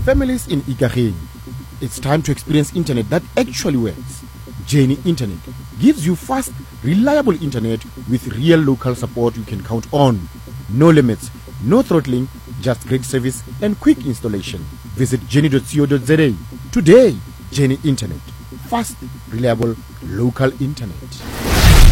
Families in Ikageng, it's time to experience internet that actually works. Journey Internet gives you fast, reliable internet with real local support you can count on. No limits, no throttling, just great service and quick installation. Visit journey.co.za today. Journey Internet, fast, reliable, local internet.